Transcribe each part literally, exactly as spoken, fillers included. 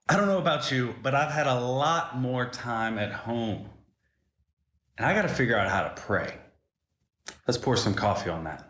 I don't know about you, but I've had a lot more time at home and I got to figure out how to pray. Let's pour some coffee on that.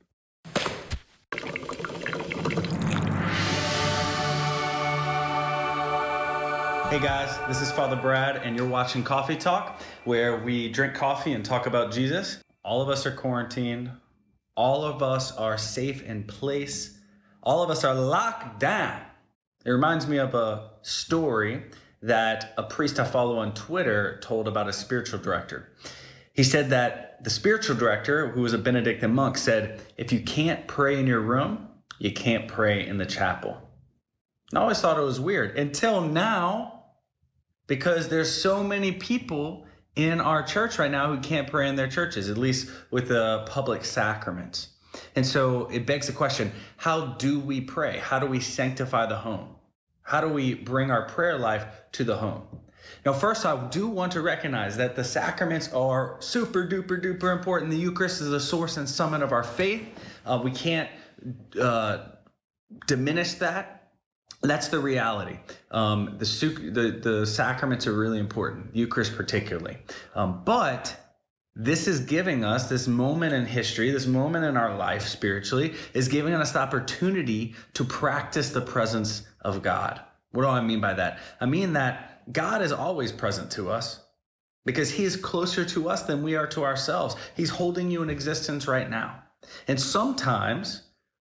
Hey guys, this is Father Brad and you're watching Coffee Talk, where we drink coffee and talk about Jesus. All of us are quarantined. All of us are safe in place. All of us are locked down. It reminds me of a story that a priest I follow on Twitter told about a spiritual director. He said that the spiritual director, who was a Benedictine monk, said, if you can't pray in your room, you can't pray in the chapel. And I always thought it was weird until now, because there's so many people in our church right now who can't pray in their churches, at least with the public sacraments. And so it begs the question, how do we pray? How do we sanctify the home? How do we bring our prayer life to the home? Now, first, I do want to recognize that the sacraments are super duper duper important. The Eucharist is the source and summit of our faith. Uh, we can't uh, diminish that. That's the reality. Um, the, the, the sacraments are really important, Eucharist particularly. Um, but this is giving us, this moment in history, this moment in our life spiritually, is giving us the opportunity to practice the presence of God. What do I mean by that? I mean that God is always present to us because he is closer to us than we are to ourselves. He's holding you in existence right now. And sometimes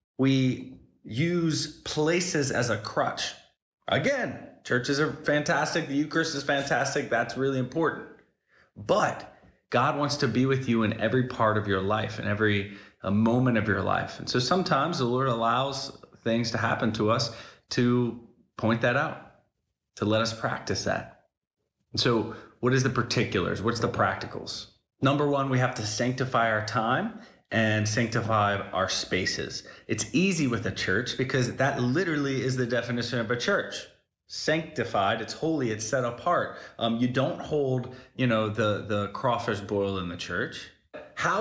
we use places as a crutch. Again, churches are fantastic. The Eucharist is fantastic. That's really important. But God wants to be with you in every part of your life, in every uh, moment of your life. And so sometimes the Lord allows things to happen to us to point that out, to let us practice that. And so what is the particulars? What's the practicals? Number one, we have to sanctify our time and sanctify our spaces. It's easy with a church because that literally is the definition of a church. Sanctified, it's holy, it's set apart. Um, you don't hold, you know, the, the crawfish boil in the church.